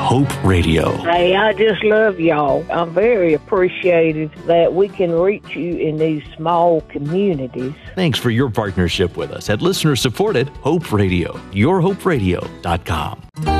Hope Radio. Hey, I just love y'all. I'm very appreciative that we can reach you in these small communities. Thanks for your partnership with us at listener-supported Hope Radio, yourhoperadio.com.